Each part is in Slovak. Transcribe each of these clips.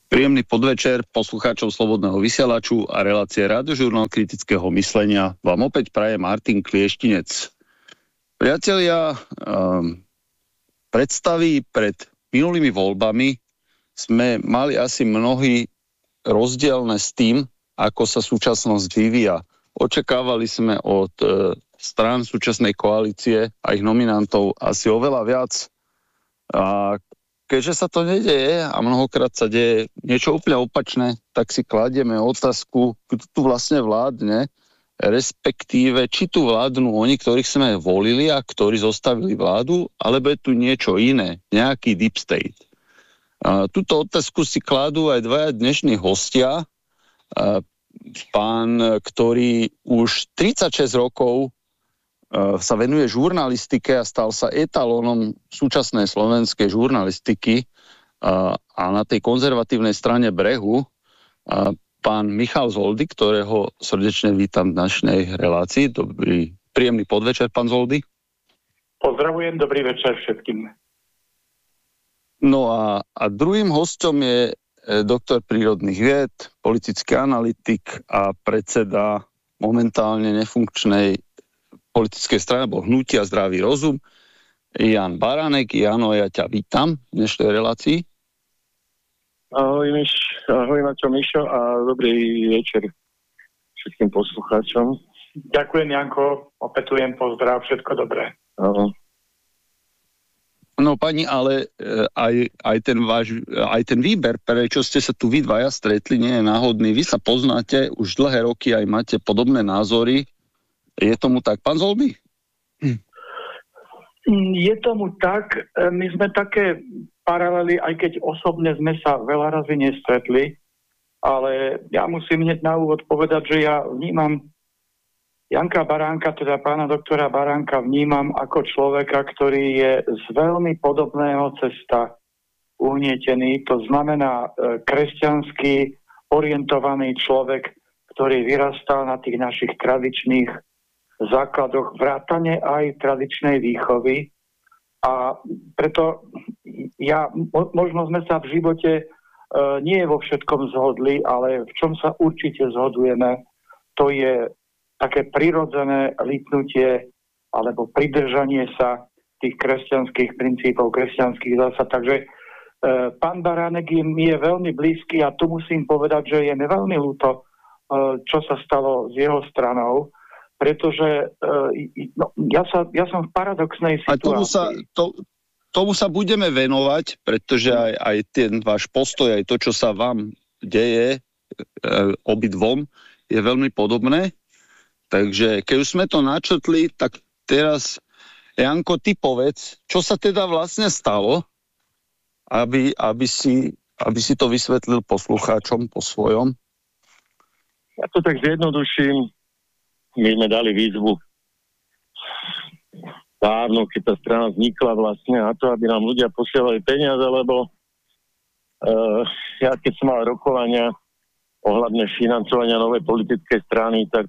Príjemný podvečer poslucháčov Slobodného vysielaču a relácie Radiožurnál kritického myslenia vám opäť praje Martin Klieštinec. Priatelia, predstavy pred minulými voľbami sme mali asi mnohí rozdielne s tým, ako sa súčasnosť vyvíja. Očakávali sme od strán súčasnej koalície a ich nominantov asi oveľa viac. A keďže sa to nedeje a mnohokrát sa deje niečo úplne opačné, tak si kladieme otázku, kto tu vlastne vládne, respektíve či tu vládnu oni, ktorých sme volili a ktorí zostavili vládu, alebo je tu niečo iné, nejaký deep state. Túto otázku si kladú aj dvaja dnešní hostia. Pán, ktorý už 36 rokov sa venuje žurnalistike a stal sa etalónom súčasnej slovenskej žurnalistiky a na tej konzervatívnej strane brehu pán Michal Zoldy, ktorého srdečne vítam v dnešnej relácii. Príjemný podvečer, pán Zoldy. Pozdravujem, dobrý večer všetkým. No a druhým hosťom je doktor prírodných vied, politický analytik a predseda momentálne nefunkčnej politickej strany, alebo hnutia Zdravý rozum, Jan Baránek. Jano, ja ťa vítam v dnešnej relácii. Ahoj Mišo a dobrý večer všetkým poslucháčom. Ďakujem, Janko, opätujem pozdrav, všetko dobré. Ahoj. No pani, ale aj ten výber, prečo ste sa tu vy dvaja stretli, nie je náhodný. Vy sa poznáte už dlhé roky, aj máte podobné názory. Je tomu tak, pán Zolby? Je tomu tak. My sme také paralely, aj keď osobne sme sa veľa razy nestretli, ale ja musím hneď na úvod povedať, že ja vnímam Janka Baránka, teda pána doktora Baránka, vnímam ako človeka, ktorý je z veľmi podobného cesta uhnietený. To znamená kresťanský orientovaný človek, ktorý vyrastal na tých našich tradičných základoch vrátane aj tradičnej výchovy. A preto možno sme sa v živote nie vo všetkom zhodli, ale v čom sa určite zhodujeme, to je také prirodzené lipnutie alebo pridržanie sa tých kresťanských princípov, kresťanských zásad. Takže pán Baránek mi je veľmi blízky a tu musím povedať, že je mi veľmi ľúto, čo sa stalo s jeho stranou, pretože ja som v paradoxnej situácii. A tomu sa budeme venovať, pretože aj ten váš postoj, aj to, čo sa vám deje obidvom, je veľmi podobné. Takže keď už sme to načrtli, tak teraz, Janko, ty povedz, čo sa teda vlastne stalo, aby si to vysvetlil poslucháčom po svojom. Ja to tak zjednoduším. My sme dali výzvu dávno, keď tá strana vznikla vlastne na to, aby nám ľudia posielali peniaze, lebo ja keď som mal rokovania ohľadne financovania novej politickej strany, tak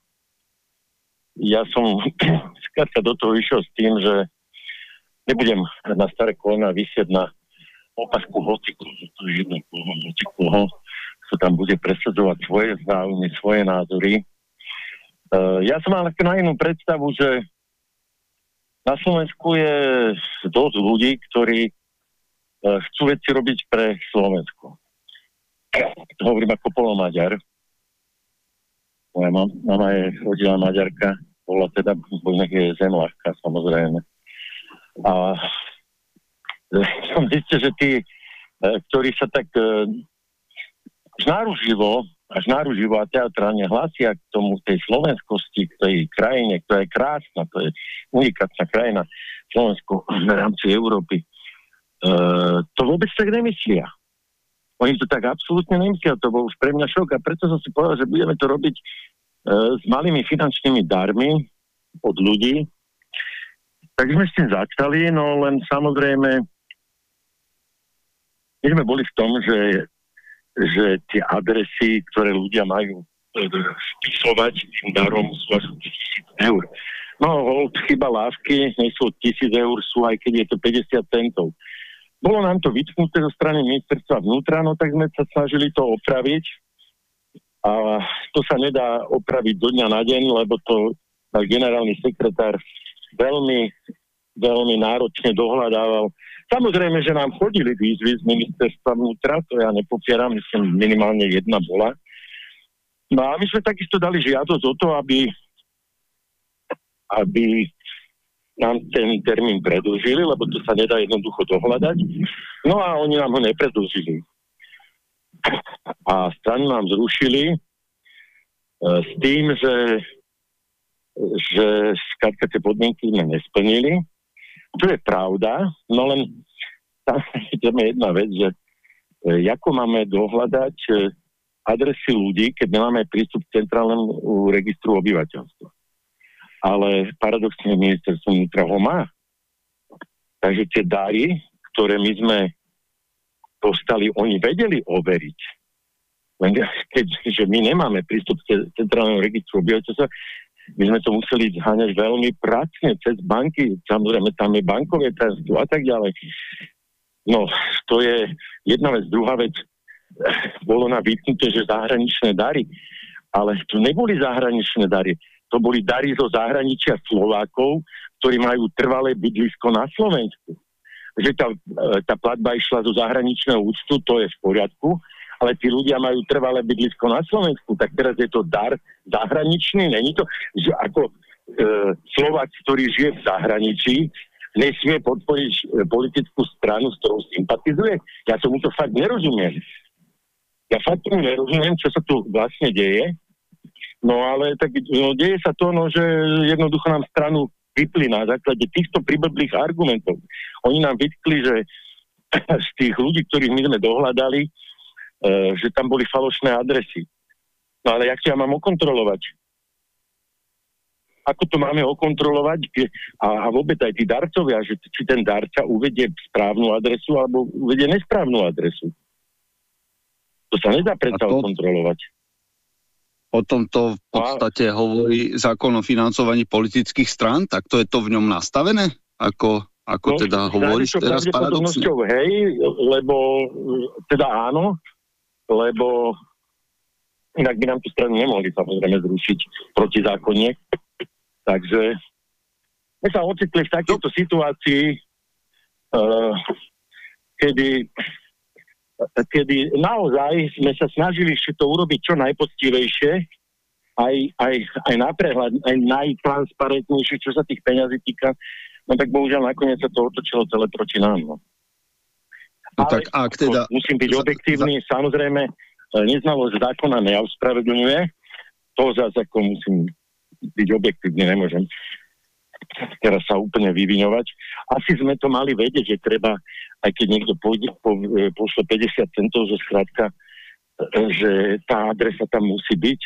ja som skrátka do toho išiel s tým, že nebudem na staré kolena vysieť na opasku hocikoho, kto tam bude presadzovať svoje záujmy, svoje názory. Ja som mal na inú predstavu, že na Slovensku je dosť ľudí, ktorí chcú veci robiť pre Slovensko. Hovorím ako polomaďar. Moja mama je rodila Maďarka, bola teda, nech je zem ľahká, samozrejme. A som zistil, že tí, ktorí sa tak až náruživo a teatrálne hlásia k tomu, tej slovenskosti, k tej krajine, ktorá je krásna, to je unikátna krajina, Slovensko v rámci Európy. To vôbec tak nemyslia. Oni to tak absolútne nemyslia, to bol už pre mňa šok a preto som si povedal, že budeme to robiť s malými finančnými darmi od ľudí. Tak sme s tým začali, no len samozrejme my sme boli v tom, že tie adresy, ktoré ľudia majú spisovať tým darom, sú až 1000 eur. No, chyba lásky, nie sú 1000 eur, sú aj keď je to 50 centov. Bolo nám to vytknuté zo strany ministerstva vnútra, no tak sme sa snažili to opraviť. A to sa nedá opraviť do dňa na deň, lebo to náš generálny sekretár veľmi, veľmi náročne dohľadával. Samozrejme, že nám chodili výzvy z ministerstva vnútra, to ja nepopieram, myslím, minimálne jedna bola. No a my sme takisto dali žiadosť o to, aby nám ten termín predĺžili, lebo to sa nedá jednoducho dohľadať. No a oni nám ho nepredĺžili. A stranu nám zrušili s tým, že skrátka tie podmienky sme nesplnili. To je pravda, no len tam je jedna vec, že ako máme dohľadať adresy ľudí, keď nemáme prístup k centrálnemu registru obyvateľstva. Ale paradoxne ministerstvo vnútra ho má. Takže tie dary, ktoré my sme dostali, oni vedeli overiť. Keďže my nemáme prístup k centrálnemu registru obyvateľstva, my sme to museli zháňať veľmi pracne cez banky, samozrejme tam je bankové tajomstvo a tak ďalej. No, to je jedna vec. Druhá vec, bolo na vytknuté, že zahraničné dary, ale to neboli zahraničné dary, to boli dary zo zahraničia Slovákov, ktorí majú trvalé bydlisko na Slovensku. Že tá platba išla zo zahraničného účtu, to je v poriadku, ale tí ľudia majú trvalé bydlisko na Slovensku, tak teraz je to dar zahraničný, není to, že ako Slovák, ktorý žije v zahraničí, nesmie podporiť politickú stranu, s ktorou sympatizuje. Ja tomu to fakt nerozumiem. Ja fakt tomu nerozumiem, čo sa tu vlastne deje. No ale tak deje sa to, že jednoducho nám stranu vypli na základe týchto priblblých argumentov. Oni nám vytkli, že z tých ľudí, ktorých my sme dohľadali, že tam boli falošné adresy. No ale jak to ja mám okontrolovať? Ako to máme okontrolovať? A vôbec aj tí darcovia, že či ten darca uvedie správnu adresu alebo uvedie nesprávnu adresu. To sa nedá predsa okontrolovať. O tomto v podstate hovorí zákon o financovaní politických strán, tak to je to v ňom nastavené? Ako teda hovoríš teraz paradoxne? Hej, lebo teda áno, lebo inak by nám tú stranu nemohli samozrejme zrušiť protizákonne. Takže my sa ocitli v takejto situácii, kedy naozaj sme sa snažili ešte to urobiť čo najpoctivejšie, aj naprehľad, aj najtransparentnejšie, čo sa tých peňazí týka, no tak bohužiaľ nakoniec sa to otočilo celé proti nám. No. No tak ak teda... Musím byť objektívny, samozrejme, neznalosť zákona neospravedlňuje, to zase ako musím byť objektívny, nemôžem teraz sa úplne vyviňovať. Asi sme to mali vedieť, že treba, aj keď niekto pošle 50 centov zo skrátka, že tá adresa tam musí byť.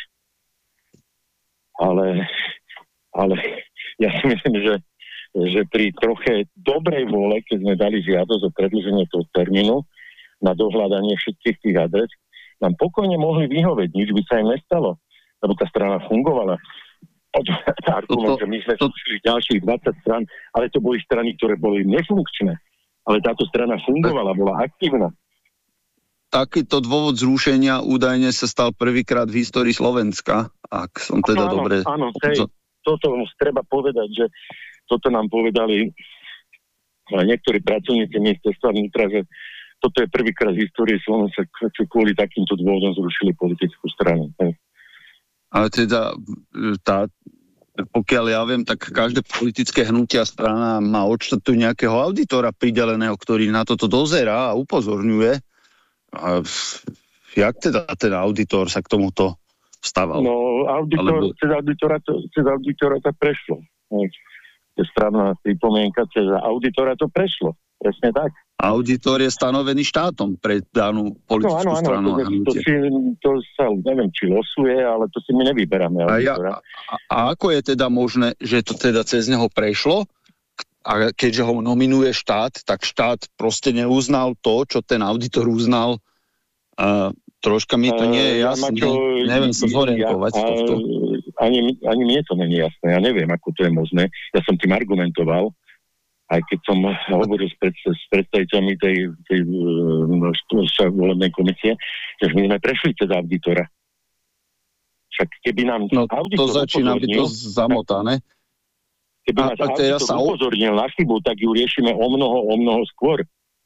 Ale ja si myslím, že pri troche dobrej vôle, keď sme dali žiadosť o predĺženie toho termínu na dohľadanie všetkých tých adres, nám pokojne mohli vyhovieť, nič by sa im nestalo, lebo tá strana fungovala. Argument, že my sme zrušili ďalších 20 strán, ale to boli strany, ktoré boli nefunkčné. Ale táto strana fungovala, bola aktívna. Takýto dôvod zrušenia údajne sa stal prvýkrát v histórii Slovenska, ak som teda dobre... Áno, toto treba povedať, že toto nám povedali niektorí pracovníci ministerstva vnútra, že toto je prvýkrát v histórii Slovenska, čo kvôli takýmto dôvodom zrušili politickú stranu. Ale teda, pokiaľ ja viem, tak každé politické hnutia strana má odštartu nejakého auditora prideleného, ktorý na toto dozerá a upozorňuje. A jak teda ten auditor sa k tomuto stával? No, cez auditora to prešlo. To je správna pripomienka, cez auditora to prešlo. Presne tak. Auditor je stanovený štátom pre danú politickú stranu. To sa, neviem, či losuje, ale to si my nevyberáme auditora. A ako je teda možné, že to teda cez neho prešlo? A keďže ho nominuje štát, tak štát proste neuznal to, čo ten auditor uznal. Troška mi to nie je jasné. Neviem sa zorientovať z tohto. Ani mne to nie je jasné. Ja neviem, ako to je možné. Ja som tým argumentoval. aj keď som hovoril s predstaviteľmi tej volebnej komisie, že my sme prešli cez auditora. Však keby nám auditor to začína byť dosť zamotané. Keby nás auditor upozornil na chybu, tak ju riešime o mnoho skôr.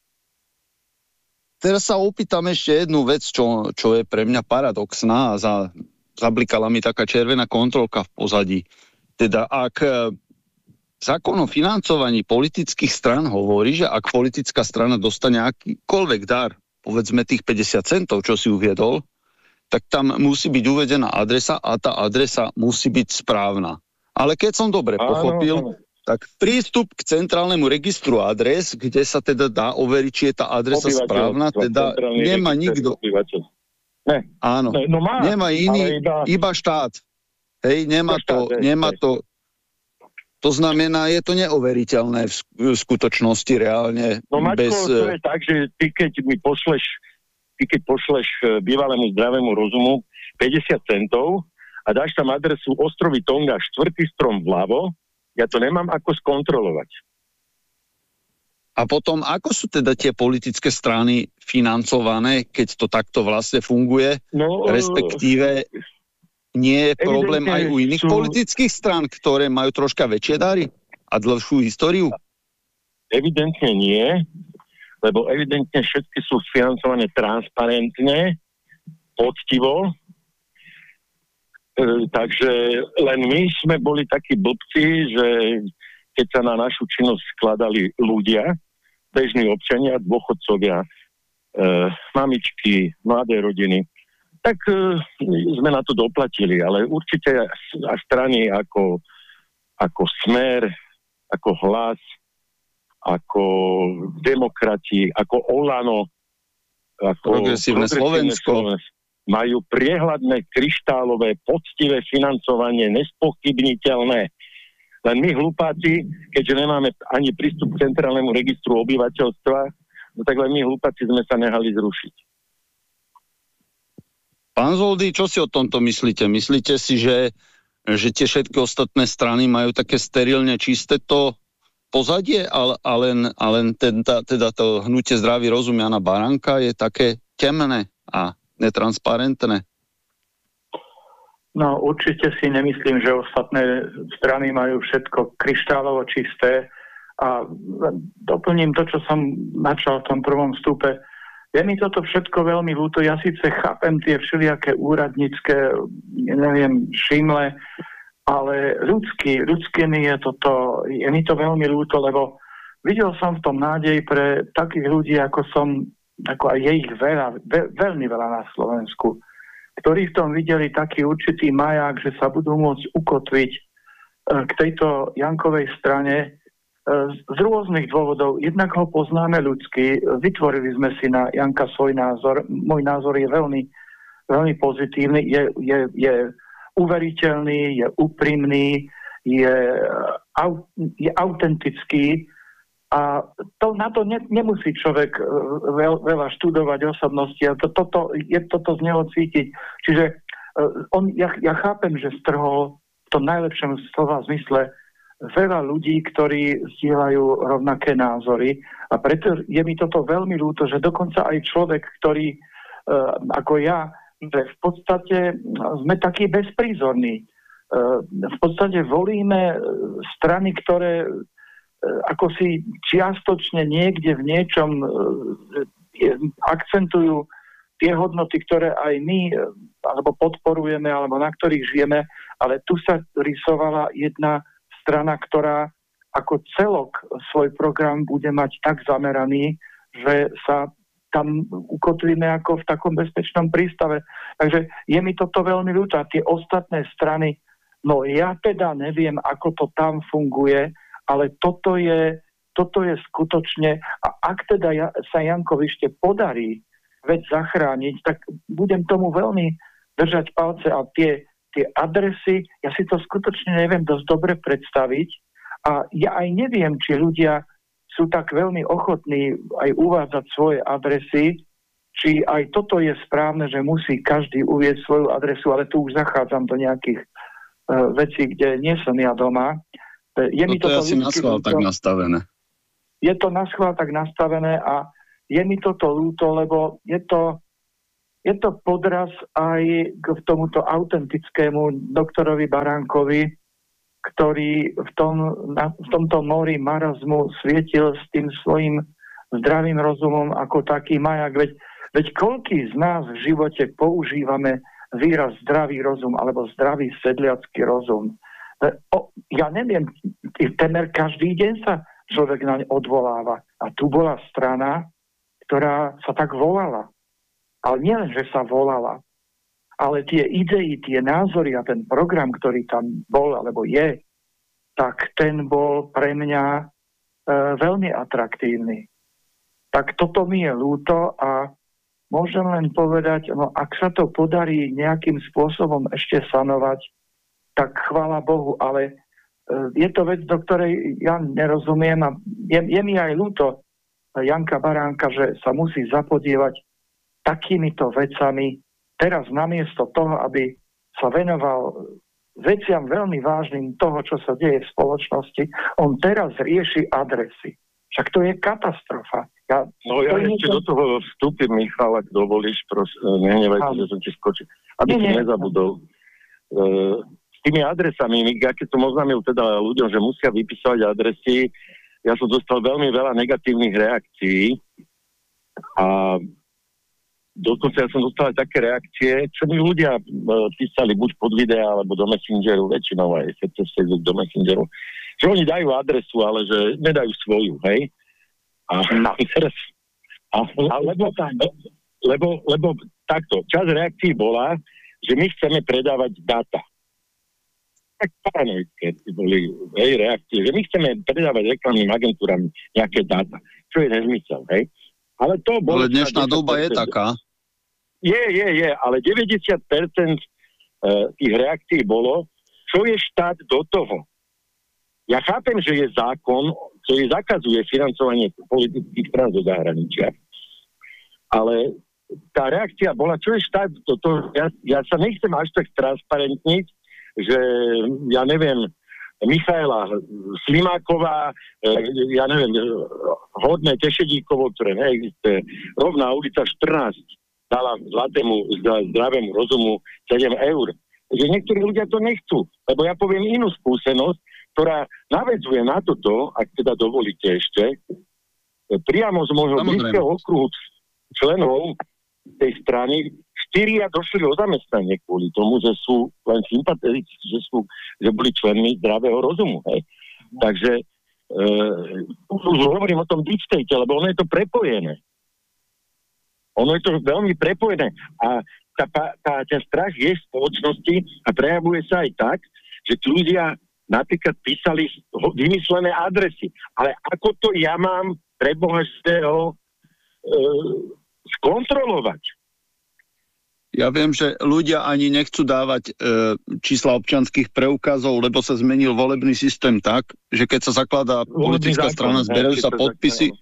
Teraz sa opýtam ešte jednu vec, čo je pre mňa paradoxná a zablikala mi taká červená kontrolka v pozadí. Teda ak zákon o financovaní politických strán hovorí, že ak politická strana dostane akýkoľvek dar, povedzme tých 50 centov, čo si uviedol, tak tam musí byť uvedená adresa a tá adresa musí byť správna. Ale keď som dobre pochopil, tak prístup k centrálnemu registru adres, kde sa teda dá overiť, či je tá adresa správna, teda nemá nikto. Ne. Áno, má, nemá iný, iba štát. Hej, nemá to. To znamená, je to neoveriteľné v skutočnosti reálne. No Maťko, to je tak, že ty keď pošleš bývalému zdravému rozumu 50 centov a dáš tam adresu Ostrovy Tonga, 4. strom vľavo, ja to nemám ako skontrolovať. A potom, ako sú teda tie politické strany financované, keď to takto vlastne funguje? Respektíve nie je problém aj u iných politických strán, ktoré majú troška väčšie dary a dlhšiu históriu? Evidentne nie, lebo evidentne všetky sú financované transparentne, poctivo. Takže len my sme boli takí blbci, že keď sa na našu činnosť skladali ľudia, bežní občania, dôchodcovia, mamičky, mladé rodiny, tak sme na to doplatili, ale určite a strany ako Smer, ako Hlas, ako Demokrati, ako Olano, ako Progresívne Slovensko majú priehľadné, kryštálové, poctivé financovanie, nespochybniteľné. Len my hlupáci, keďže nemáme ani prístup k centrálnemu registru obyvateľstva, no tak len my hlupáci sme sa nehali zrušiť. Pán Zoldy, čo si o tomto myslíte? Myslíte si, že tie všetky ostatné strany majú také sterilne čisté to pozadie, a len teda to hnutie Zdravý rozum Jana Baránka je také temné a netransparentné? No určite si nemyslím, že ostatné strany majú všetko kryštálovo čisté a doplním to, čo som načal v tom prvom vstupe. Je mi toto všetko veľmi ľúto. Ja síce chápem tie všelijaké úradnícke, neviem, šimle, ale ľudské mi je mi to veľmi ľúto, lebo videl som v tom nádej pre takých ľudí, ako aj je ich veľmi veľa na Slovensku, ktorí v tom videli taký určitý maják, že sa budú môcť ukotviť k tejto Jankovej strane z rôznych dôvodov. Jednak ho poznáme ľudsky, vytvorili sme si na Janka svoj názor. Môj názor je veľmi, veľmi pozitívny, je uveriteľný, je úprimný, je autentický a na to nemusí človek veľa študovať osobnosti a toto z neho cítiť. Čiže ja chápem, že strhol v tom najlepšom slova zmysle veľa ľudí, ktorí zdieľajú rovnaké názory a preto je mi toto veľmi ľúto, že dokonca aj človek, ktorý ako ja, že v podstate sme takí bezprízorní. V podstate volíme strany, ktoré ako si čiastočne niekde v niečom akcentujú tie hodnoty, ktoré aj my alebo podporujeme, alebo na ktorých žijeme, ale tu sa rysovala jedna strana, ktorá ako celok svoj program bude mať tak zameraný, že sa tam ukotvíme ako v takom bezpečnom prístave. Takže je mi toto veľmi ľúto. A tie ostatné strany, no ja teda neviem, ako to tam funguje, ale toto je skutočne, a ak teda sa Jankovi ešte podarí vec zachrániť, tak budem tomu veľmi držať palce a tie adresy, ja si to skutočne neviem dosť dobre predstaviť a ja aj neviem, či ľudia sú tak veľmi ochotní aj uvádzať svoje adresy, či aj toto je správne, že musí každý uvieť svoju adresu, ale tu už zachádzam do nejakých vecí, kde nie som ja doma. Je mi toto asi na schvál tak nastavené. je to naschvál tak nastavené a je mi toto ľúto, lebo je to podraz aj k tomuto autentickému doktorovi Baránkovi, ktorý v tomto mori marazmu svietil s tým svojim zdravým rozumom ako taký majak. Veď koľký z nás v živote používame výraz zdravý rozum alebo zdravý sedliacky rozum. Ja neviem, temer každý deň sa človek naň odvoláva. A tu bola strana, ktorá sa tak volala. Ale nielen, že sa volala, ale tie idei, tie názory a ten program, ktorý tam bol alebo je, tak ten bol pre mňa veľmi atraktívny. Tak toto mi je ľúto a môžem len povedať, no ak sa to podarí nejakým spôsobom ešte sanovať, tak chvála Bohu, ale je to vec, do ktorej ja nerozumiem a je mi aj ľúto Janka Baránka, že sa musí zapodievať takýmito vecami. Teraz namiesto toho, aby sa venoval veciam veľmi vážnym toho, čo sa deje v spoločnosti, on teraz rieši adresy. Však to je katastrofa. Ja ešte do toho vstúpim, Michal, ak dovolíš, nehnevaj, že som ti skočil. Aby si nezabudol. S tými adresami, ja keď som oznámil teda ľuďom, že musia vypísať adresy, ja som dostal veľmi veľa negatívnych reakcií a dokonca ja som dostal aj také reakcie, čo mi ľudia písali buď pod videa, alebo do Messengeru, väčšinou aj Facebook do Messengeru, že oni dajú adresu, ale že nedajú svoju, hej? Lebo takto, časť reakcií bola, že my chceme predávať dáta. Tak paranoidské boli reakcie, že my chceme predávať reklamným agentúram nejaké dáta, čo je nezmysel, hej? Ale dnešná doba je taká. Je, ale 90% tých reakcií bolo, čo je štát do toho. Ja chápem, že je zákon, ktorý zakazuje financovanie politických strán zo zahraničia. Ale tá reakcia bola, čo je štát do toho. Ja sa nechcem až tak transparentniť, že ja neviem, Michaela Slimáková, ja neviem, Hodné Tešedíkovo, ktoré neexistuje, Rovná ulica 14 dala zdravému rozumu 7 eur. Že niektorí ľudia to nechcú, lebo ja poviem inú skúsenosť, ktorá navedzuje na toto, ak teda dovolíte ešte, priamo z môjho blízkeho okruhu členov tej strany 4 došli o zamestnanie kvôli tomu, že sú len sympatici, že boli členmi zdravého rozumu. Hej. Takže už hovorím o tom deep state, lebo ono je to prepojené. Ono je to veľmi prepojené. A ten strach je v spoločnosti a prejavuje sa aj tak, že tí ľudia napríklad písali vymyslené adresy. Ale ako to ja mám pre Boha skontrolovať? Ja viem, že ľudia ani nechcú dávať čísla občianskych preukazov, lebo sa zmenil volebný systém tak, že keď sa zakladá politická strana, zberajú sa podpisy,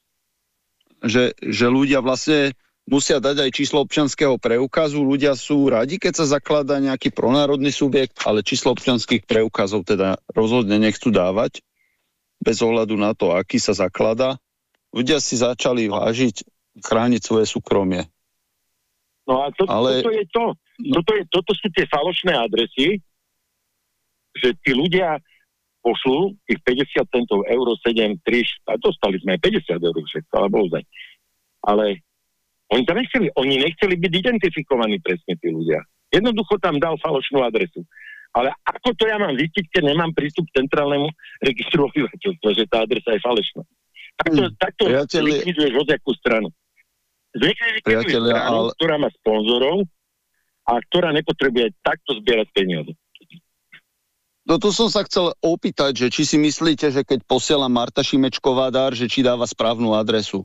že ľudia vlastne musia dať aj číslo občianskeho preukazu. Ľudia sú radi, keď sa zakladá nejaký pronárodný subjekt, ale číslo občianskych preukazov teda rozhodne nechcú dávať, bez ohľadu na to, aký sa zakladá. Ľudia si začali vážiť, chrániť svoje súkromie. No a toto je to. Toto sú tie falošné adresy, že tí ľudia pošlú tých 50 centov, euro 7, 3, a dostali sme aj 50 eur všetko, ale bol Ale oni nechceli byť identifikovaní presne tí ľudia. Jednoducho tam dal falošnú adresu. Ale ako to ja mám zistiť, keď nemám prístup k centrálnemu registru obyvateľstva, že tá adresa je falešná? Takto likviduješ hociakú stranu. Zlikviduješ stranu, ktorá má sponzorov a ktorá nepotrebuje takto zbierať peniaze. No tu som sa chcel opýtať, že či si myslíte, že keď posiela Marta Šimečková dar, že či dáva správnu adresu?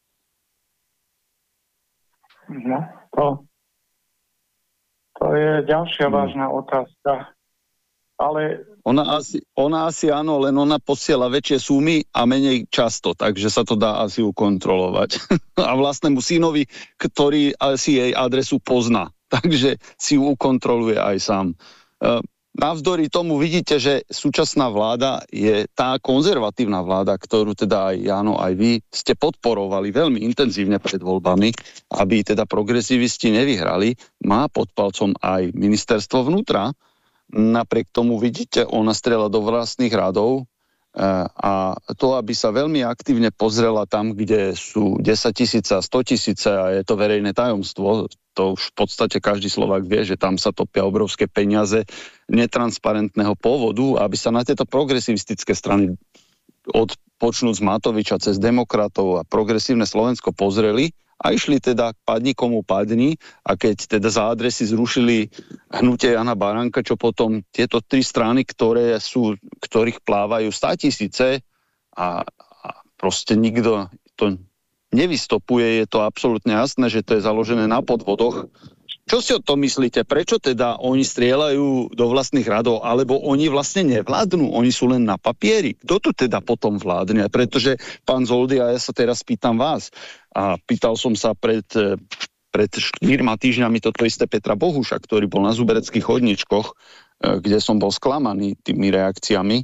No, to je ďalšia vážna otázka. Ale ona asi áno, len ona posiela väčšie sumy a menej často, takže sa to dá asi ukontrolovať. A vlastnému synovi, ktorý asi jej adresu pozná, takže si ju ukontroluje aj sám. navzdory tomu vidíte, že súčasná vláda je tá konzervatívna vláda, ktorú teda aj Jano, aj vy ste podporovali veľmi intenzívne pred voľbami, aby teda progresivisti nevyhrali. Má pod palcom aj ministerstvo vnútra. Napriek tomu vidíte, ona strieľa do vlastných radov a to, aby sa veľmi aktívne pozrela tam, kde sú 10 000, 100 000 a je to verejné tajomstvo, to už v podstate každý Slovák vie, že tam sa topia obrovské peniaze netransparentného pôvodu, aby sa na tieto progresivistické strany počnúť z Matoviča cez demokratov a progresívne Slovensko pozreli a išli teda padni komu padni a keď teda za adresy zrušili hnutie Jana Baránka, čo potom tieto tri strany, ktorých plávajú 100 000 a proste nikto to nevystopuje, je to absolútne jasné, že to je založené na podvodoch. Čo si o tom myslíte? Prečo teda oni strieľajú do vlastných radov, alebo oni vlastne nevládnu? Oni sú len na papieri. Kto tu teda potom vládne? Pretože, pán Zoldy, a ja sa teraz pýtam vás, a pýtal som sa pred 4 týždňami toto isté Petra Bohuša, ktorý bol na Zubereckých chodničkoch, kde som bol sklamaný tými reakciami.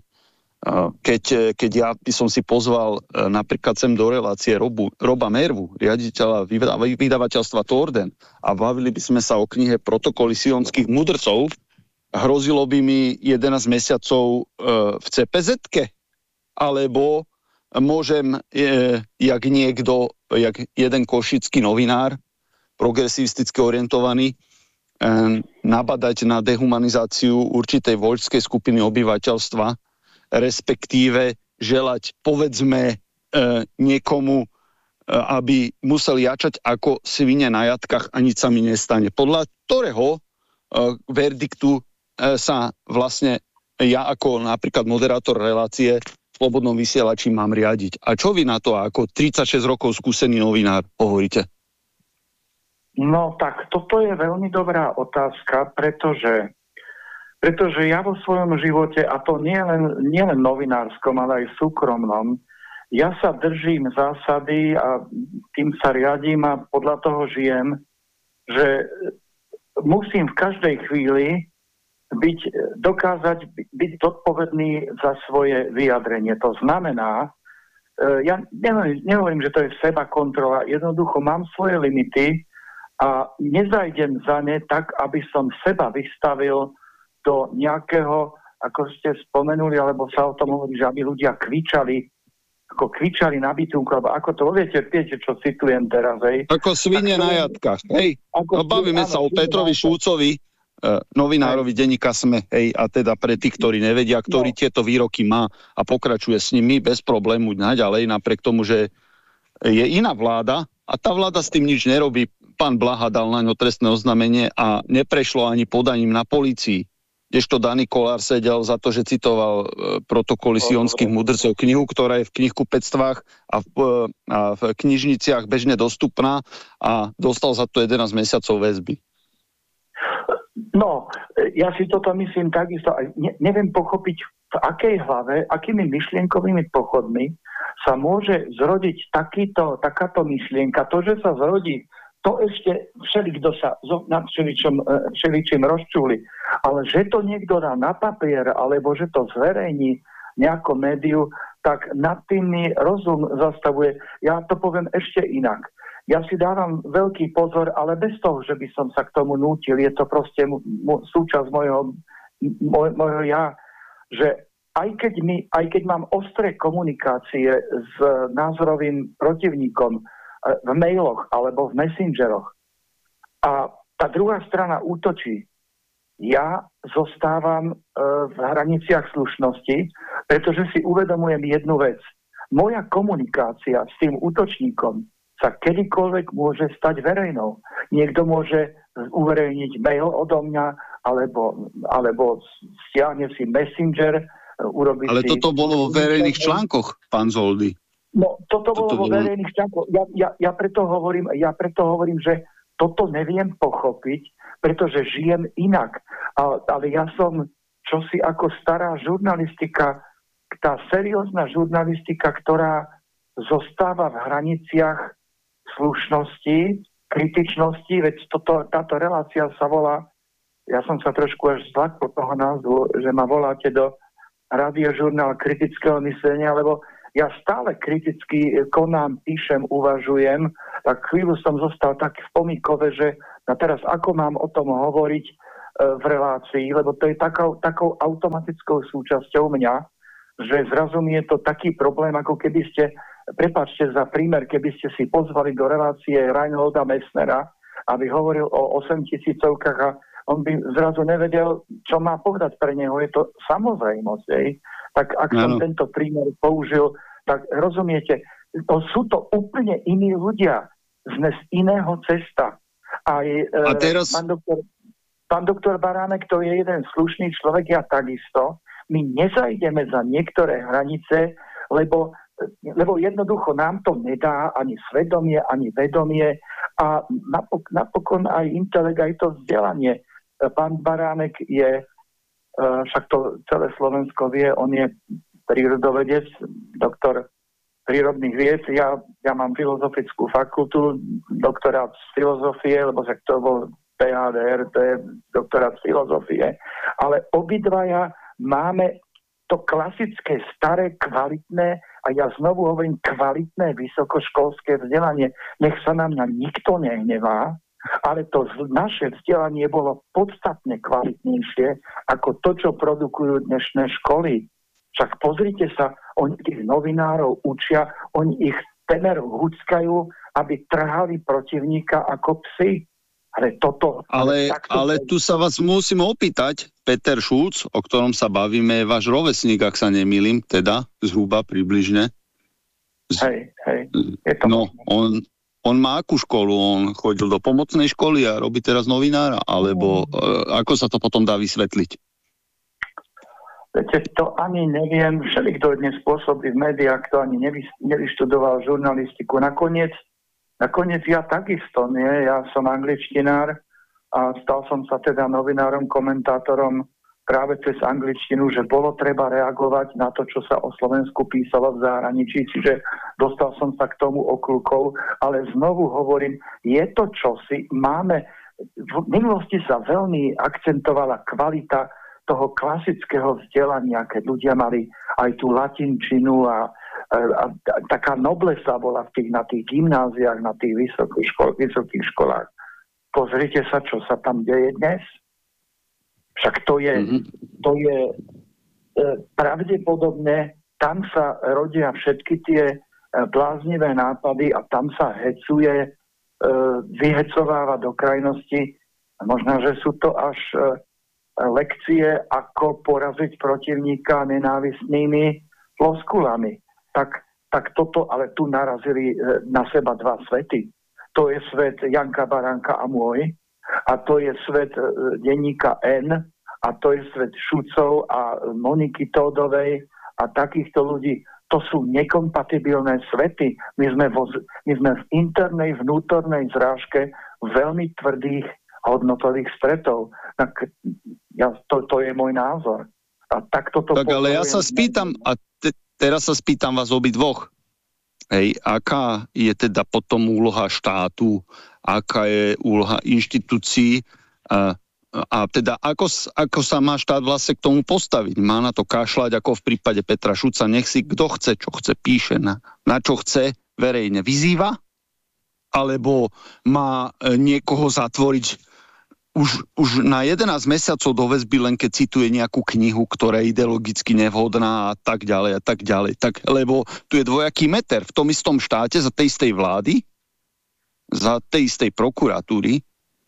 Keď ja by som si pozval napríklad sem do relácie Roba Mervu, riaditeľa vydavateľstva Torden, a bavili by sme sa o knihe Protokoly sionských mudrcov, hrozilo by mi 11 mesiacov v CPZ-ke, alebo môžem, jak jeden košický novinár, progresivisticky orientovaný, nabadať na dehumanizáciu určitej voľskej skupiny obyvateľstva, respektíve želať, povedzme, niekomu, aby musel jačať ako svine na jatkách a nič sa mi nestane. Podľa ktorého verdiktu sa vlastne ja ako napríklad moderátor relácie v Slobodnom vysielači mám riadiť. A čo vy na to ako 36 rokov skúsený novinár hovoríte? No tak, toto je veľmi dobrá otázka, pretože ja vo svojom živote, a to nie len novinárskom, ale aj súkromnom, ja sa držím zásady a tým sa riadím a podľa toho žijem, že musím v každej chvíli dokázať byť zodpovedný za svoje vyjadrenie. To znamená, ja nehovorím, že to je seba kontrola, jednoducho mám svoje limity a nezajdem za ne tak, aby som seba vystavil do nejakého, ako ste spomenuli, alebo sa o tom hovorí, že aby ľudia kvičali na bytunku, alebo ako to, viete, čo citujem teraz, hej. Ako svine na jatkách, hej. Bavíme sa o Petrovi Šulcovi, novinárovi denníka SME, hej, a teda pre tých, ktorí nevedia, ktorý tieto výroky má a pokračuje s nimi bez problému naďalej, napriek tomu, že je iná vláda a tá vláda s tým nič nerobí. Pán Blaha dal na ňo trestné oznámenie a neprešlo ani podaním na polícii. Kdežto Dani Kolár sedel za to, že citoval Protokoly sionských mudrcov, knihu, ktorá je v knihkupectvách a v knižniciach bežne dostupná a dostal za to 11 mesiacov väzby. No, ja si toto myslím takisto. Neviem pochopiť, v akej hlave, akými myšlienkovými pochodmi sa môže zrodiť takáto myšlienka. To, že sa zrodí, to ešte všelikto sa nad všeličím rozčúli. Ale že to niekto dá na papier, alebo že to zverejní nejakom médiu, tak nad tým mi rozum zastavuje. Ja to poviem ešte inak. Ja si dávam veľký pozor, ale bez toho, že by som sa k tomu nútil. Je to proste súčasť mojho ja, že aj keď mám ostré komunikácie s názorovým protivníkom v mailoch alebo v messengeroch a tá druhá strana útočí, ja zostávam v hraniciach slušnosti, pretože si uvedomujem jednu vec. Moja komunikácia s tým útočníkom sa kedykoľvek môže stať verejnou. Niekto môže uverejniť mail odo mňa, alebo stiahne si messenger, urobiť ale si... toto bolo vo verejných článkoch, pán Zoldy. No, toto bolo vo verejných článkoch. Ja preto hovorím, že toto neviem pochopiť, pretože žijem inak. Ale ja som čosi ako stará žurnalistika, tá seriózna žurnalistika, ktorá zostáva v hraniciach slušnosti, kritičnosti, veď táto relácia sa volá ja som sa trošku až zlakol toho názvu, že ma voláte do radiožurnál kritického myslenia, lebo ja stále kriticky konám, píšem, uvažujem, tak chvíľu som zostal tak v pomíkove, že teraz ako mám o tom hovoriť v relácii, lebo to je takou automatickou súčasťou mňa, že zrazu mi je to taký problém, ako keby ste, prepáčte za prímer, keby ste si pozvali do relácie Reinholda Messnera, aby hovoril o 8 000-kách a on by zrazu nevedel, čo má povedať pre neho. Je to samozrejmosť. Tak ak som tento prímer použil, tak rozumiete, sú to úplne iní ľudia. Sme z iného cesta. A teraz... pán doktor Baránek, to je jeden slušný človek, ja takisto. My nezajdeme za niektoré hranice, lebo jednoducho nám to nedá ani svedomie, ani vedomie a napokon aj intelekt, aj to vzdelanie. Pán Baránek je, však to celé Slovensko vie, on je prírodovedec, doktor prírodných vied. Ja mám filozofickú fakultu, doktorát z filozofie, lebo však to bol PhD, to je doktorát z filozofie. Ale obidvaja máme to klasické, staré, kvalitné, a ja znovu hovorím kvalitné vysokoškolské vzdelanie. Nech sa na mňa nikto nehnevá, ale to naše vzdelanie bolo podstatne kvalitnejšie ako to, čo produkujú dnešné školy. Však pozrite sa, oni tých novinárov učia, oni ich temer huckajú, aby trhali protivníka ako psi. Ale tu sa vás musím opýtať, Peter Šulc, o ktorom sa bavíme, je váš rovesník, ak sa nemýlim, teda zhruba približne. Hej, je to no, on má akú školu? On chodil do pomocnej školy a robí teraz novinára? Alebo ako sa to potom dá vysvetliť? Viete, to ani neviem. Všelikto dnes pôsobí v médiách, kto ani nevyštudoval žurnalistiku. Nakoniec ja takisto, nie? Ja som angličtinár a stal som sa teda novinárom, komentátorom práve cez angličtinu, že bolo treba reagovať na to, čo sa o Slovensku písalo v zahraničí, čiže dostal som sa k tomu okľukov, ale znovu hovorím, je to čosi, v minulosti sa veľmi akcentovala kvalita toho klasického vzdelania, keď ľudia mali aj tú latinčinu a taká noblesa bola na tých gymnáziách, na tých vysokých školách. Pozrite sa, čo sa tam deje dnes. Však to je pravdepodobne, tam sa rodia všetky tie bláznivé nápady a tam sa hecuje, vyhecováva do krajnosti. Možno, že sú to až lekcie, ako poraziť protivníka nenávistnými floskulami. Tak toto, ale tu narazili na seba dva svety. To je svet Janka Baránka a môj, a to je svet denníka N, a to je svet Šucov a Moniky Tódovej a takýchto ľudí. To sú nekompatibilné svety. My sme v internej, vnútornej zrážke veľmi tvrdých hodnotových stretov. To je môj názor. A tak ale ja sa spýtam, a teraz sa spýtam vás obidvoch. Hej, aká je teda potom úloha štátu, aká je úloha inštitúcií a teda ako sa má štát vlastne k tomu postaviť? Má na to kašľať ako v prípade Petra Šuca, nech si kto chce, čo chce, píše, na čo chce, verejne vyzýva? Alebo má niekoho zatvoriť už na 11 mesiacov do väzby, len keď cituje nejakú knihu, ktorá je ideologicky nevhodná a tak ďalej a tak ďalej. Lebo tu je dvojaký meter v tom istom štáte za tej istej vlády, za tej istej prokuratúry.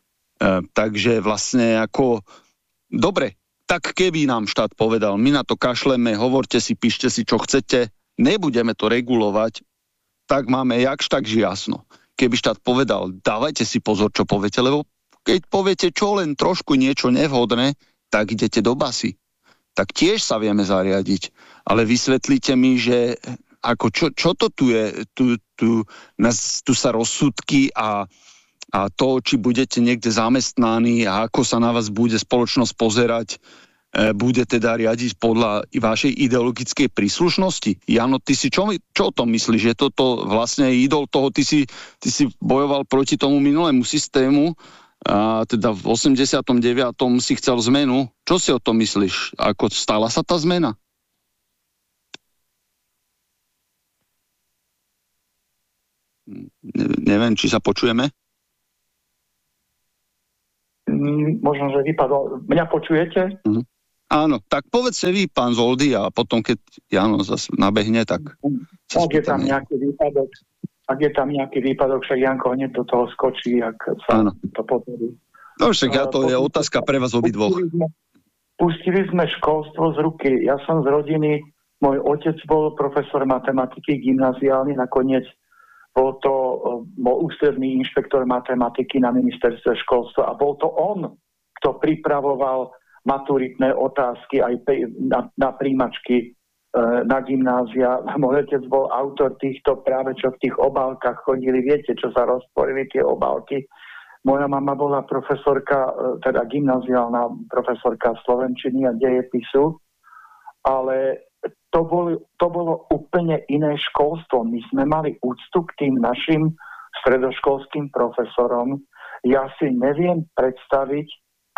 Takže vlastne ako dobre, tak keby nám štát povedal, my na to kašleme, hovorte si, píšte si, čo chcete, nebudeme to regulovať, tak máme jakž takž jasno. Keby štát povedal, dávajte si pozor, čo poviete, lebo keď poviete čo len trošku niečo nevhodné, tak idete do basy. Tak tiež sa vieme zariadiť. Ale vysvetlíte mi, že ako čo to tu je? Tu sa rozsudky a to, či budete niekde zamestnaní a ako sa na vás bude spoločnosť pozerať, bude teda riadiť podľa vašej ideologickej príslušnosti. Jano, ty si čo o tom myslíš? Je toto vlastne idol toho, ty si bojoval proti tomu minulému systému, a teda v 89. si chcel zmenu. Čo si o tom myslíš? Ako stala sa tá zmena? Neviem, či sa počujeme? Možno, že vypadol. Mňa počujete? Áno, tak povedzte vy, pán Zoldy, a potom, keď Jano zase nabehne, tak... Ak je tam nejaký výpadok, však Janko hneď do toho skočí, ak sa to potrebí. No však to je otázka pre vás obidvoch. Pustili sme školstvo z ruky. Ja som z rodiny, môj otec bol profesor matematiky gymnaziálny, nakoniec bol ústredný inšpektor matematiky na ministerstve školstva a bol to on, kto pripravoval maturitné otázky aj na príjmačky na gymnázia. Môj otec bol autor týchto, práve čo v tých obálkach chodili, viete, čo sa rozporili tie obálky. Moja mama bola profesorka, teda gymnaziálna profesorka slovenčiny a dejepisu, ale to bolo úplne iné školstvo. My sme mali úctu k tým našim stredoškolským profesorom. Ja si neviem predstaviť,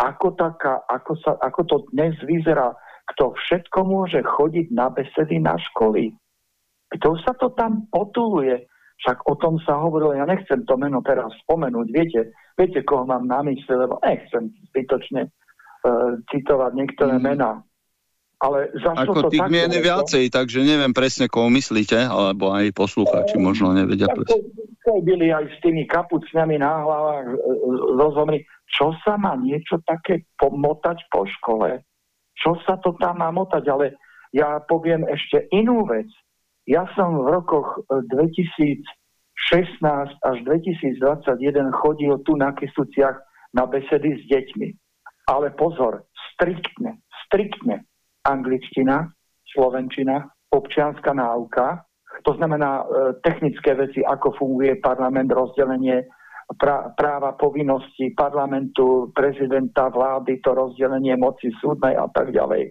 ako to dnes vyzerá, kto všetko môže chodiť na besedy na školy. Kto sa to tam potuluje? Však o tom sa hovorilo, ja nechcem to meno teraz spomenúť, viete, koho mám na mysli, lebo nechcem zbytočne citovať niektoré mená. Ale ako tých mien je viacej, takže neviem presne, koho myslíte, alebo aj poslucháči možno nevedia. Byli aj s tými kapucňami na hlavách rozumri. Čo sa má niečo také pomotať po škole? Čo sa to tam má motať? Ale ja poviem ešte inú vec. Ja som v rokoch 2016 až 2021 chodil tu na Kysuciach na besedy s deťmi. Ale pozor, striktne angličtina, slovenčina, občianska náuka, to znamená technické veci, ako funguje parlament, rozdelenie práva, povinnosti parlamentu, prezidenta, vlády, to rozdelenie moci súdnej a tak ďalej.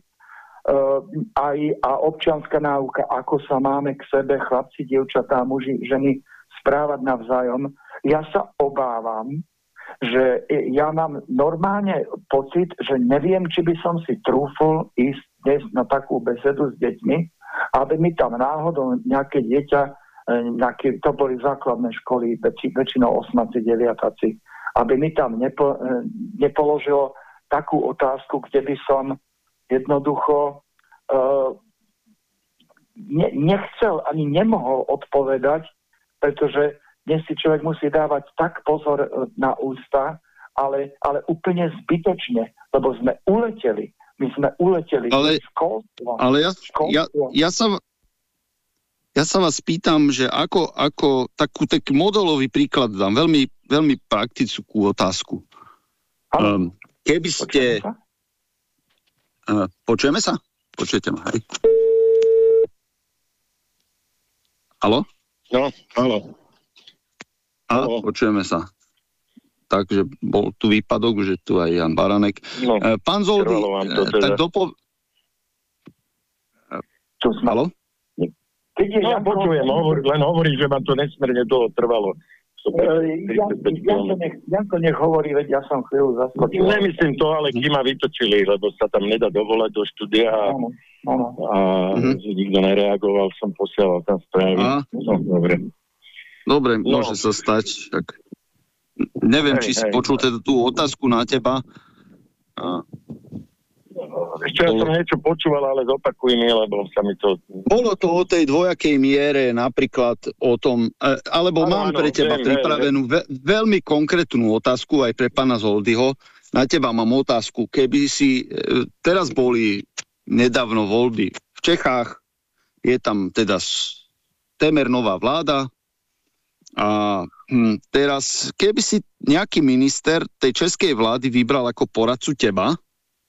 A občianska náuka, ako sa máme k sebe, chlapci, dievčatá, muži, ženy, správať navzájom. Ja sa obávam, že ja mám normálne pocit, že neviem, či by som si trúfol ísť dnes na takú besedu s deťmi, aby mi tam náhodou nejaké dieťa, to boli základné školy, väčšinou 8, 9, aby mi tam nepoložilo takú otázku, kde by som jednoducho nechcel ani nemohol odpovedať, pretože dnes si človek musí dávať tak pozor na ústa, ale úplne zbytočne, lebo sme uleteli. My sme uleteli školstvo. Ale ja sa vás pýtam, že ako taký modelový príklad dám, veľmi, veľmi praktickú otázku. Keby ste... Počujeme sa? Počujete ma, hej? Haló? No, haló. Počujeme sa. Takže bol tu výpadok, že tu aj Jan Baranek. No, pán Zoldy, tak Haló? No, počujem, len hovorí, že ma to nesmierne dlho trvalo. Janko nech hovorí, veď ja som chvíľu zaskočil. Nemyslím to, ale kým ma vytočili, lebo sa tam nedá dovolať do štúdia a nikto nereagoval, som posielal tam správy. Dobre, môže sa stať. Tak neviem, či si počul teda tú otázku na teba. Ešte ja som niečo počúval, ale zopakuj mi, lebo sa mi to... Bolo to o tej dvojakej miere, napríklad o tom, alebo mám pre teba pripravenú veľmi konkrétnu otázku aj pre pána Zoldyho. Na teba mám otázku. Keby si... Teraz boli nedávno voľby v Čechách, je tam teda témer nová vláda a teraz, keby si nejaký minister tej českej vlády vybral ako poradcu teba,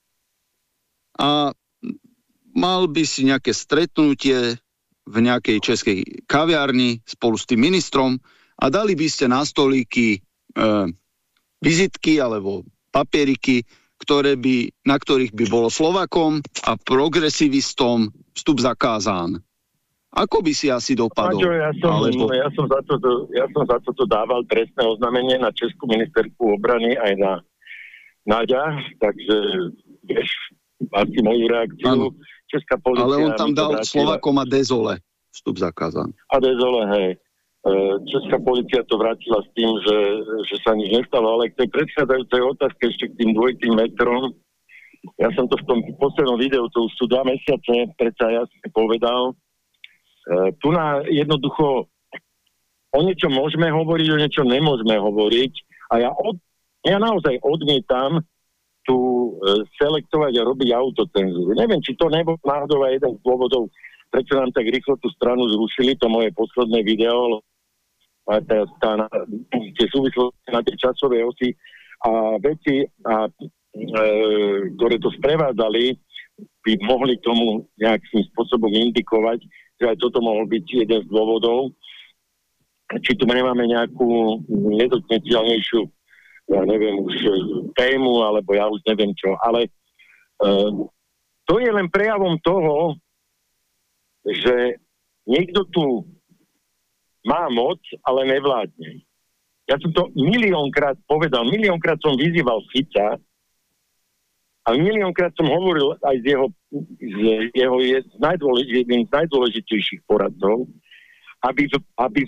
a mal by si nejaké stretnutie v nejakej českej kaviarni spolu s tým ministrom a dali by ste na stolíky vizitky alebo papieriky, na ktorých by bolo Slovákom a progresivistom vstup zakázán. Ako by si asi dopadol? Maťo, ja som za toto dával trestné oznámenie na Českú ministerku obrany aj na Náďa, takže vieš, asi moju reakciu. Ano. Česká polícia... Ale on tam dal Slovákom a Dezole vstup zakázaný. A Dezole, hej. Česká polícia to vrátila s tým, že sa nič nestalo, ale k tej predchádzajúcej otázke ešte k tým 2 metrom. Ja som to v tom poslednom videu, to už sú 2 mesiace, predsa ja som povedal. Tu na jednoducho o niečo môžeme hovoriť, o niečo nemôžeme hovoriť a ja naozaj odmietam tu selektovať a robiť autocenzúru. Neviem, či to nebol náhodou aj jeden z dôvodov, prečo nám tak rýchlo tú stranu zrušili, to moje posledné video, a tie súvislosti na tej časovej osi a veci, ktoré to sprevádzali, by mohli tomu nejakým spôsobom indikovať, že aj toto mohol byť jeden z dôvodov. Či tu nemáme nejakú nedotknutelnejšiu, ja neviem už tému, alebo ja už neviem čo, ale to je len prejavom toho, že niekto tu má moc, ale nevládne. Ja som to miliónkrát povedal, miliónkrát som vyzýval Fica a miliónkrát som hovoril aj z jeho jedným z najdôležitejších poradcov, aby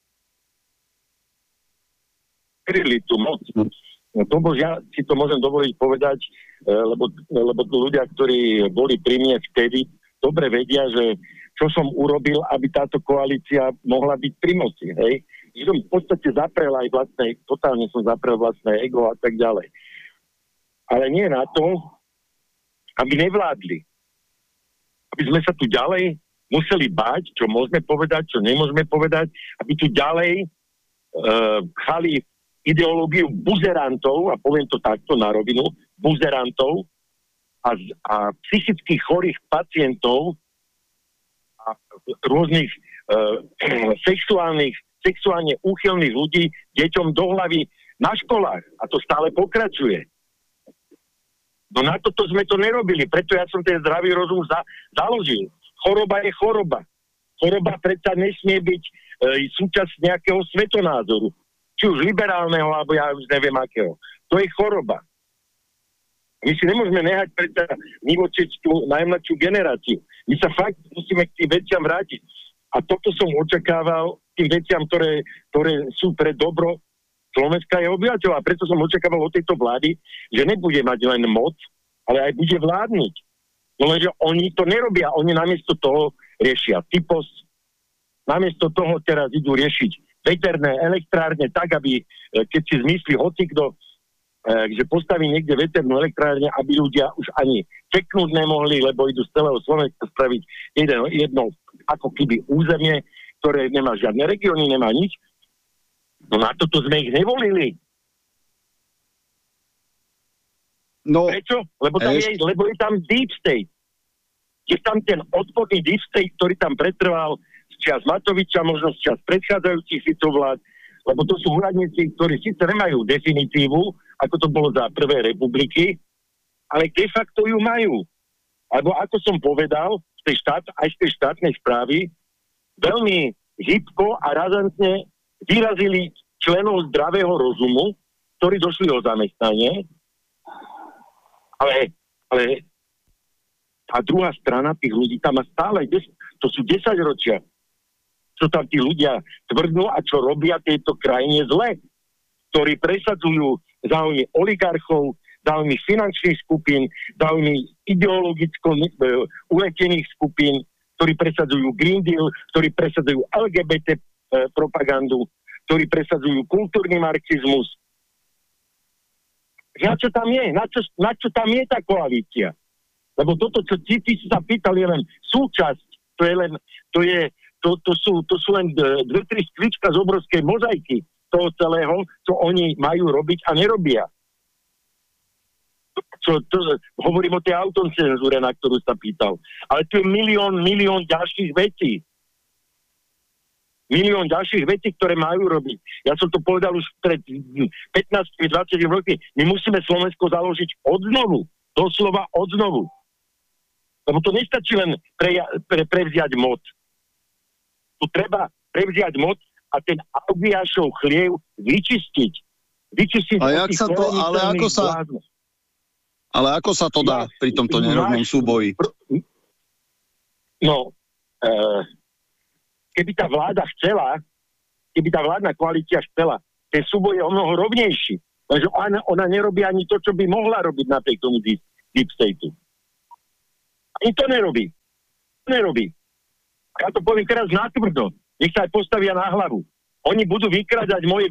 vládli tú moc. No to ja si to môžem dovoliť povedať, lebo ľudia, ktorí boli pri mne vtedy, dobre vedia, že čo som urobil, aby táto koalícia mohla byť pri moci, hej. Že som v podstate zaprel aj totálne som zaprel vlastné ego a tak ďalej. Ale nie na to, aby nevládli. Aby sme sa tu ďalej museli báť, čo môžeme povedať, čo nemôžeme povedať, aby tu ďalej pchali ideológiu buzerantov, a poviem to takto na rovinu, buzerantov a psychicky chorých pacientov a rôznych sexuálne úchylných ľudí deťom do hlavy na školách. A to stále pokračuje. No na toto sme to nerobili, preto ja som ten zdravý rozum založil. Choroba je choroba. Choroba predsa nesmie byť súčasť nejakého svetonázoru. Či už liberálneho, alebo ja už neviem akého. To je choroba. My si nemôžeme nehať predsa nivočiť tú najmladšiu generáciu. My sa fakt musíme k tým veciam vrátiť. A toto som očakával tým veciam, ktoré sú pre dobro Slovenska je obyvateľov. A preto som očakával od tejto vlády, že nebude mať len moc, ale aj bude vládnuť. No lenže oni to nerobia. Oni namiesto toho riešia typos. Namiesto toho teraz idú riešiť veterné elektrárne tak, aby keď si zmyslí hocikto, že postaví niekde veternú elektrárne, aby ľudia už ani čeknúť nemohli, lebo idú z celého Slovenska spraviť jedno ako keby územie, ktoré nemá žiadne regióny, nemá nič. No na toto sme ich nevolili. No, prečo? Lebo je tam deep state. Je tam ten odporný deep state, ktorý tam pretrval z čias Matoviča, možno z čias predchádzajúcich Ficov vlád, lebo to sú úradníci, ktorí síce nemajú definitívu, ako to bolo za Prvej republiky, ale de facto ju majú. Alebo ako som povedal, aj z tej štátnej správy veľmi hybko a razantne vyrazili členov zdravého rozumu, ktorí došli o zamestnanie, ale tá druhá strana tých ľudí tam má stále, to sú 10 ročia, čo tam tí ľudia tvrdnú a čo robia tejto krajine zle, ktorí presadzujú záujmy oligarchov, záujmy finančných skupín, záujmy ideologicko uletených skupín, ktorí presadzujú Green Deal, ktorí presadzujú LGBT propagandu, ktorí presadzujú kultúrny marxizmus. Na čo tam je? Na čo tam je tá koalícia? Lebo toto, čo ty si sa pýtal, je len súčasť, to sú len 2-3 skvička z obrovskej mozaiky toho celého, čo oni majú robiť a nerobia. Hovorím o tej autocenzúre, na ktorú sa pýtal. Ale tu je milión ďalších vecí. Milión ďalších vecí, ktoré majú robiť. Ja som to povedal už pred 15-20 roky. My musíme Slovensko založiť odznovu. Doslova odznovu. Lebo to nestačí len prevziať moc. Tu treba prevziať moc a ten Augiašov chliev vyčistiť. A jak sa to, ale ako sa to dá pri tomto nerovnom súboji? No, keby tá vláda chcela, keby tá vládna koalícia chcela, ten súboj je o mnoho rovnejší. Lenže ona nerobí ani to, čo by mohla robiť napriek tomu Deep Stateu. Ani to nerobí. Ja to poviem teraz natvrdo. Nech sa aj postavia na hlavu. Oni budú vykradať moje